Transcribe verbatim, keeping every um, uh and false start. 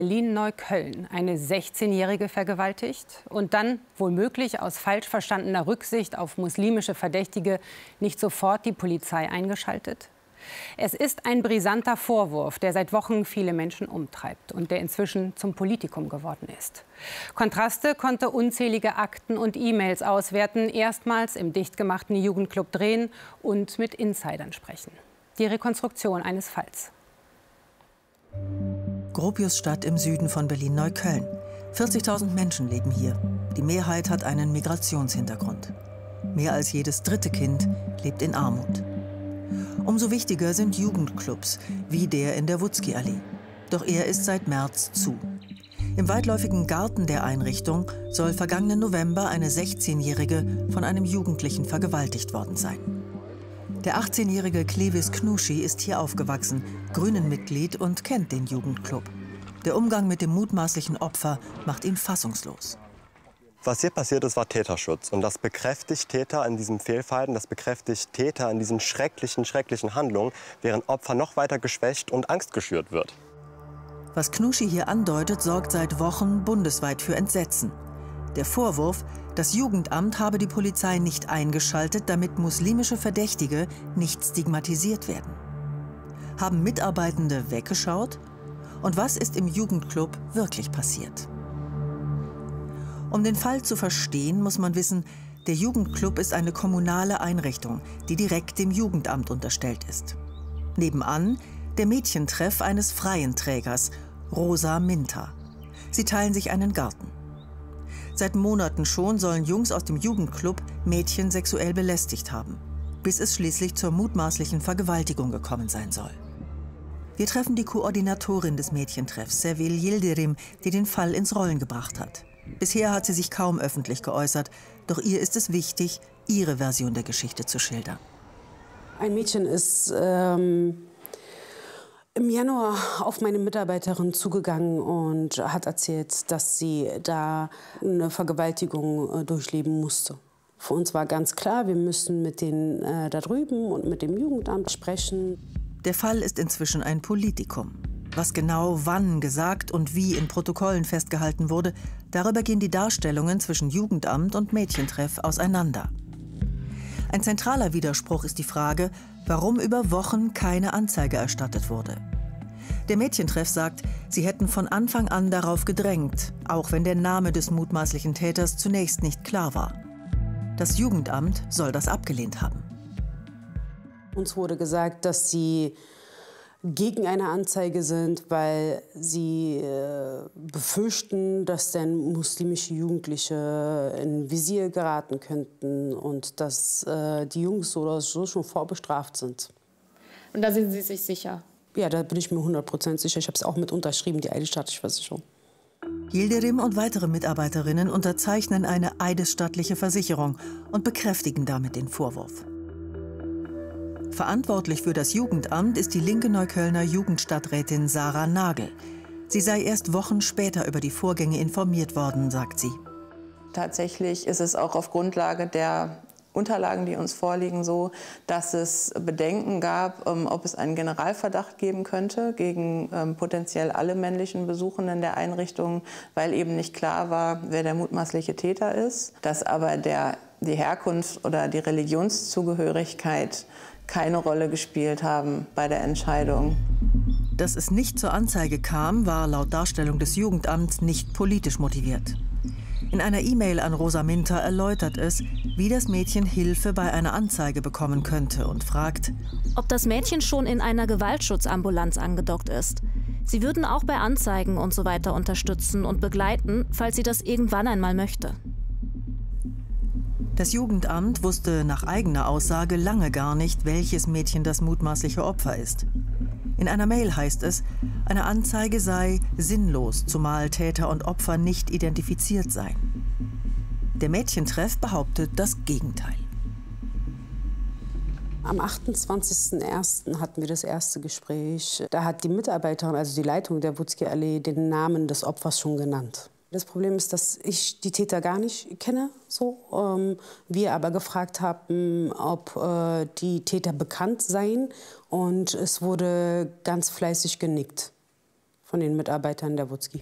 Berlin-Neukölln eine sechzehnjährige vergewaltigt und dann womöglich aus falsch verstandener Rücksicht auf muslimische Verdächtige nicht sofort die Polizei eingeschaltet? Es ist ein brisanter Vorwurf, der seit Wochen viele Menschen umtreibt und der inzwischen zum Politikum geworden ist. Kontraste konnte unzählige Akten und E-Mails auswerten, erstmals im dicht gemachten Jugendclub drehen und mit Insidern sprechen. Die Rekonstruktion eines Falls. Gropiusstadt im Süden von Berlin-Neukölln. vierzigtausend Menschen leben hier. Die Mehrheit hat einen Migrationshintergrund. Mehr als jedes dritte Kind lebt in Armut. Umso wichtiger sind Jugendclubs, wie der in der Wutzki-Allee. Doch er ist seit März zu. Im weitläufigen Garten der Einrichtung soll vergangenen November eine sechzehnjährige von einem Jugendlichen vergewaltigt worden sein. Der achtzehnjährige Clevis Knuschi ist hier aufgewachsen, Grünen-Mitglied und kennt den Jugendclub. Der Umgang mit dem mutmaßlichen Opfer macht ihn fassungslos. Was hier passiert ist, war Täterschutz. Und das bekräftigt Täter in diesem Fehlverhalten, das bekräftigt Täter in diesen schrecklichen, schrecklichen Handlungen, während Opfer noch weiter geschwächt und Angst geschürt wird. Was Knuschi hier andeutet, sorgt seit Wochen bundesweit für Entsetzen. Der Vorwurf, das Jugendamt habe die Polizei nicht eingeschaltet, damit muslimische Verdächtige nicht stigmatisiert werden. Haben Mitarbeitende weggeschaut? Und was ist im Jugendclub wirklich passiert? Um den Fall zu verstehen, muss man wissen, der Jugendclub ist eine kommunale Einrichtung, die direkt dem Jugendamt unterstellt ist. Nebenan der Mädchentreff eines freien Trägers, Rosa Minter. Sie teilen sich einen Garten. Seit Monaten schon sollen Jungs aus dem Jugendclub Mädchen sexuell belästigt haben, bis es schließlich zur mutmaßlichen Vergewaltigung gekommen sein soll. Wir treffen die Koordinatorin des Mädchentreffs, Sevil Yildirim, die den Fall ins Rollen gebracht hat. Bisher hat sie sich kaum öffentlich geäußert, doch ihr ist es wichtig, ihre Version der Geschichte zu schildern. Ein Mädchen ist ähm, im Januar auf meine Mitarbeiterin zugegangen und hat erzählt, dass sie da eine Vergewaltigung äh, durchleben musste. Für uns war ganz klar, wir müssen mit denen äh, da drüben und mit dem Jugendamt sprechen. Der Fall ist inzwischen ein Politikum. Was genau wann gesagt und wie in Protokollen festgehalten wurde, darüber gehen die Darstellungen zwischen Jugendamt und Mädchentreff auseinander. Ein zentraler Widerspruch ist die Frage, warum über Wochen keine Anzeige erstattet wurde. Der Mädchentreff sagt, sie hätten von Anfang an darauf gedrängt, auch wenn der Name des mutmaßlichen Täters zunächst nicht klar war. Das Jugendamt soll das abgelehnt haben. Uns wurde gesagt, dass sie gegen eine Anzeige sind, weil sie äh, befürchten, dass dann muslimische Jugendliche in Visier geraten könnten und dass äh, die Jungs so oder so schon vorbestraft sind. Und da sind Sie sich sicher? Ja, da bin ich mir hundert Prozent sicher. Ich habe es auch mit unterschrieben, die eidesstattliche Versicherung. Yildirim und weitere Mitarbeiterinnen unterzeichnen eine eidesstattliche Versicherung und bekräftigen damit den Vorwurf. Verantwortlich für das Jugendamt ist die linke Neuköllner Jugendstadträtin Sarah Nagel. Sie sei erst Wochen später über die Vorgänge informiert worden, sagt sie. Tatsächlich ist es auch auf Grundlage der Unterlagen, die uns vorliegen, so, dass es Bedenken gab, ähm, ob es einen Generalverdacht geben könnte gegen ähm, potenziell alle männlichen Besuchenden der Einrichtung, weil eben nicht klar war, wer der mutmaßliche Täter ist. Dass aber der, die Herkunft oder die Religionszugehörigkeit keine Rolle gespielt haben bei der Entscheidung. Dass es nicht zur Anzeige kam, war laut Darstellung des Jugendamts nicht politisch motiviert. In einer E-Mail an Rosa Minter erläutert es, wie das Mädchen Hilfe bei einer Anzeige bekommen könnte und fragt, ob das Mädchen schon in einer Gewaltschutzambulanz angedockt ist. Sie würden auch bei Anzeigen und so weiter unterstützen und begleiten, falls sie das irgendwann einmal möchte. Das Jugendamt wusste nach eigener Aussage lange gar nicht, welches Mädchen das mutmaßliche Opfer ist. In einer Mail heißt es, eine Anzeige sei sinnlos, zumal Täter und Opfer nicht identifiziert seien. Der Mädchentreff behauptet das Gegenteil. Am achtundzwanzigsten ersten hatten wir das erste Gespräch. Da hat die Mitarbeiterin, also die Leitung der Wutzki-Allee, den Namen des Opfers schon genannt. Das Problem ist, dass ich die Täter gar nicht kenne. So. Ähm, wir aber gefragt haben, ob äh, die Täter bekannt seien. Und es wurde ganz fleißig genickt von den Mitarbeitern der Wutzki.